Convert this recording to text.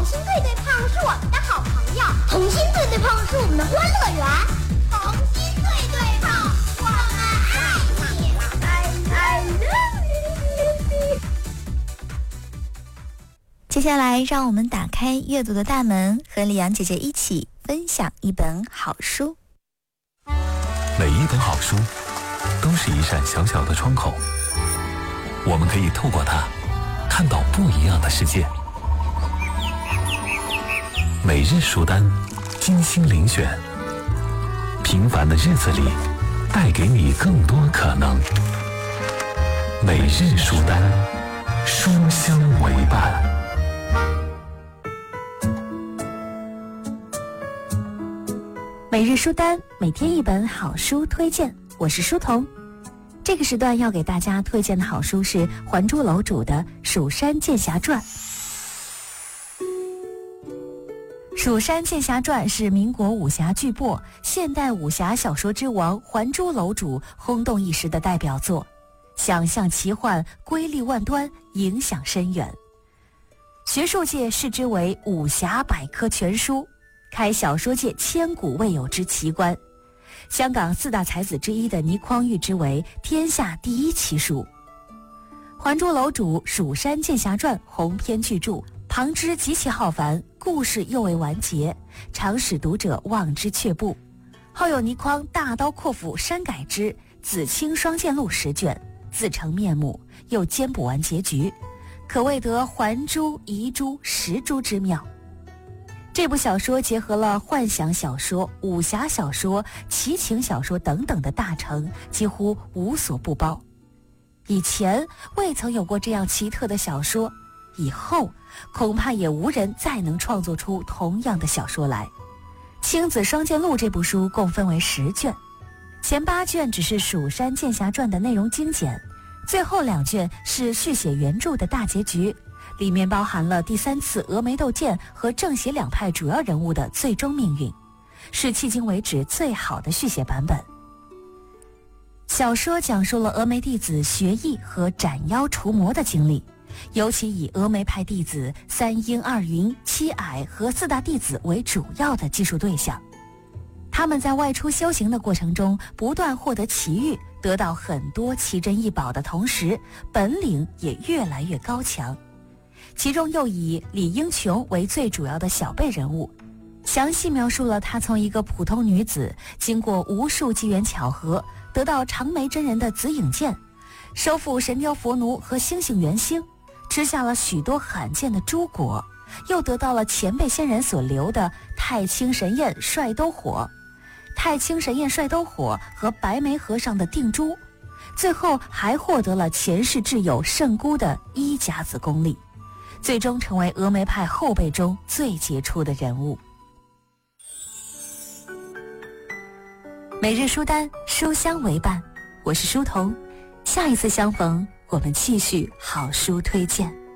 心对对胖是我们的好朋友，同心对对胖是我们的欢乐园。同心对对胖，我们爱你。I love you。 接下来，让我们打开阅读的大门，和李阳姐姐一起分享一本好书。 每一本好书都是一扇小小的窗口，我们可以透过它看到不一样的世界。每日书单，精心遴选，平凡的日子里带给你更多可能。每日书单，书香为伴。 每日书单，每天一本好书推荐，我是书童。这个时段要给大家推荐的好书是《还珠楼主》的《蜀山剑侠传》。《蜀山剑侠传》是民国武侠巨擘、现代武侠小说之王还珠楼主轰动一时的代表作，想象奇幻，瑰丽万端，影响深远。学术界视之为武侠百科全书，开小说界千古未有之奇观。香港四大才子之一的倪匡誉之为天下第一奇书。还珠楼主《蜀山剑侠传》鸿篇巨著，旁支极其浩繁，故事又未完结，常使读者望之却步。后有倪匡大刀阔斧删改之《紫青双剑录》10卷，自成面目，又兼补完结局，可谓得还珠、遗珠、识珠之妙。这部小说结合了幻想小说、武侠小说、奇情小说等等的大成，几乎无所不包。以前未曾有过这样奇特的小说，以后恐怕也无人再能创作出同样的小说来。《青紫双剑录》这部书共分为10卷，前8卷只是《蜀山剑侠传》的内容精简，最后2卷是续写原著的大结局，里面包含了第3次峨眉斗剑和正邪两派主要人物的最终命运，是迄今为止最好的续写版本。小说讲述了峨眉弟子学艺和斩妖除魔的经历，尤其以峨眉派弟子3阴2云、7矮和4大弟子为主要的记述对象。他们在外出修行的过程中，不断获得奇遇，得到很多奇珍异宝的同时，本领也越来越高强。其中又以李英琼为最主要的小辈人物，详细描述了她从一个普通女子，经过无数机缘巧合，得到长眉真人的紫影剑，收复神雕佛奴和星星元星，吃下了许多罕见的珠果，又得到了前辈仙人所留的太清神焰帅兜火、和白眉和尚的定珠，最后还获得了前世挚友圣姑的1甲子功力，最终成为峨眉派后辈中最杰出的人物。每日书单，书香为伴，我是书童，下一次相逢，我们继续好书推荐。